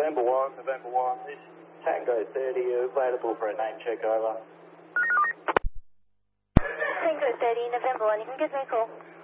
November 1, this is Tango 30, available for a name check, over. Tango 30, November 1, you can give me a call.